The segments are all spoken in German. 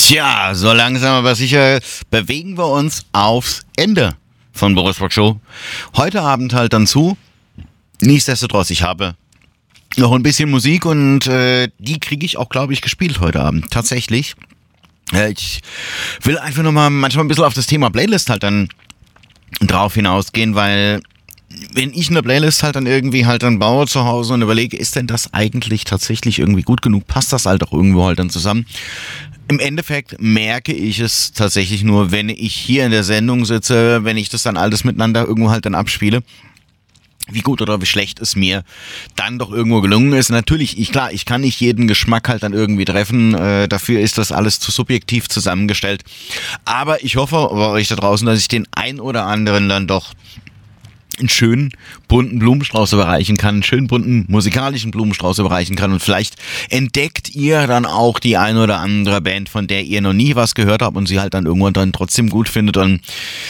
Tja, so langsam aber sicher bewegen wir uns aufs Ende von Boris Rock Show. Heute Abend halt dann zu. Nichtsdestotrotz, ich habe noch ein bisschen Musik und die kriege ich auch, glaube ich, gespielt heute Abend. Tatsächlich. Ich will einfach nochmal manchmal ein bisschen auf das Thema Playlist halt dann drauf hinausgehen, weil wenn ich eine Playlist halt dann irgendwie halt dann baue zu Hause und überlege, ist denn das eigentlich tatsächlich irgendwie gut genug? Passt das halt auch irgendwo halt dann zusammen? Im Endeffekt merke ich es tatsächlich nur, wenn ich hier in der Sendung sitze, wenn ich das dann alles miteinander irgendwo halt dann abspiele, wie gut oder wie schlecht es mir dann doch irgendwo gelungen ist. Natürlich, ich kann nicht jeden Geschmack halt dann irgendwie treffen, dafür ist das alles zu subjektiv zusammengestellt. Aber ich hoffe bei euch da draußen, dass ich den ein oder anderen dann doch einen schönen bunten Blumenstrauß überreichen kann, einen schönen bunten musikalischen Blumenstrauß überreichen kann und vielleicht entdeckt ihr dann auch die ein oder andere Band, von der ihr noch nie was gehört habt und sie halt dann irgendwann dann trotzdem gut findet, und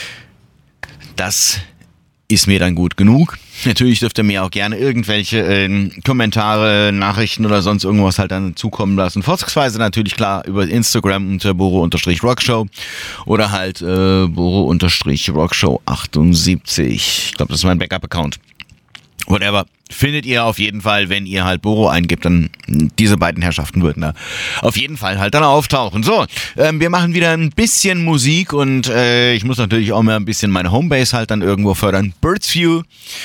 das ist mir dann gut genug. Natürlich dürft ihr mir auch gerne irgendwelche Kommentare, Nachrichten oder sonst irgendwas halt dann zukommen lassen. Vorzugsweise natürlich klar über Instagram unter Boro_Rockshow oder halt Boro_Rockshow78. Ich glaube, das ist mein Backup-Account. Whatever. Findet ihr auf jeden Fall, wenn ihr halt Boro eingibt, dann diese beiden Herrschaften würden da auf jeden Fall halt dann auftauchen. So, wir machen wieder ein bisschen Musik und ich muss natürlich auch mal ein bisschen meine Homebase halt dann irgendwo fördern. Birdsview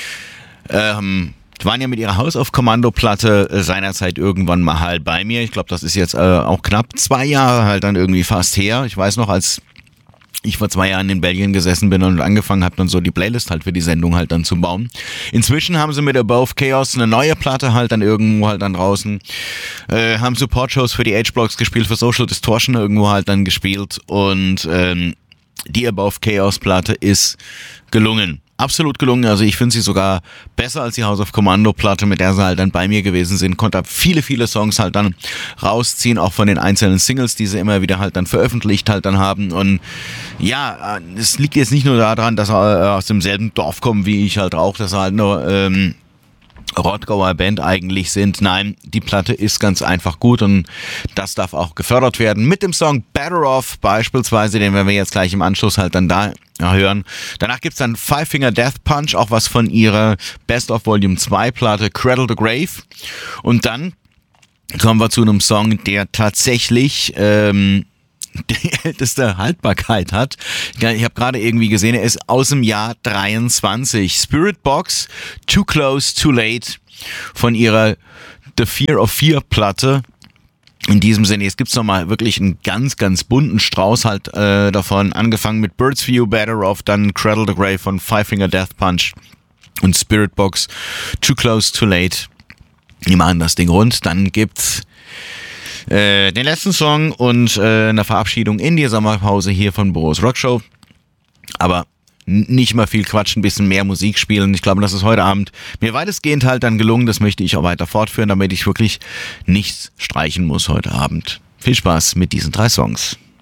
waren ja mit ihrer House of Commando Platte seinerzeit irgendwann mal halt bei mir. Ich glaube, das ist jetzt auch knapp 2 Jahre halt dann irgendwie fast her. Ich weiß noch, als ich vor 2 Jahren in Belgien gesessen bin und angefangen habe, dann so die Playlist halt für die Sendung halt dann zu bauen. Inzwischen haben sie mit Above Chaos eine neue Platte halt dann irgendwo halt dann draußen, haben Support-Shows für die H-Blocks gespielt, für Social Distortion irgendwo halt dann gespielt, und die Above Chaos Platte ist gelungen. Absolut gelungen, also ich finde sie sogar besser als die House of Commando Platte, mit der sie halt dann bei mir gewesen sind. Konnte viele Songs halt dann rausziehen, auch von den einzelnen Singles, die sie immer wieder halt dann veröffentlicht halt dann haben. Und ja, es liegt jetzt nicht nur daran, dass er aus demselben Dorf kommt wie ich halt auch, dass er halt nur Rottgauer Band eigentlich sind. Nein, die Platte ist ganz einfach gut und das darf auch gefördert werden. Mit dem Song Better Off beispielsweise, den werden wir jetzt gleich im Anschluss halt dann da hören. Danach gibt's dann Five Finger Death Punch, auch was von ihrer Best of Volume 2 Platte Cradle to Grave. Und dann kommen wir zu einem Song, der tatsächlich die älteste Haltbarkeit hat. Ich habe gerade irgendwie gesehen, er ist aus dem Jahr 23. Spiritbox, Too Close, Too Late von ihrer The Fear of Fear Platte. In diesem Sinne, jetzt gibt's nochmal wirklich einen ganz, ganz bunten Strauß halt davon. Angefangen mit Birdsview, Better Off, dann Cradle to Grave von Five Finger Death Punch und Spiritbox, Too Close, Too Late. Die machen das Ding rund. Dann gibt's den letzten Song und eine Verabschiedung in die Sommerpause hier von Boris Rock Show. Aber nicht mal viel Quatsch, ein bisschen mehr Musik spielen. Ich glaube, das ist heute Abend mir weitestgehend halt dann gelungen. Das möchte ich auch weiter fortführen, damit ich wirklich nichts streichen muss heute Abend. Viel Spaß mit diesen 3 Songs.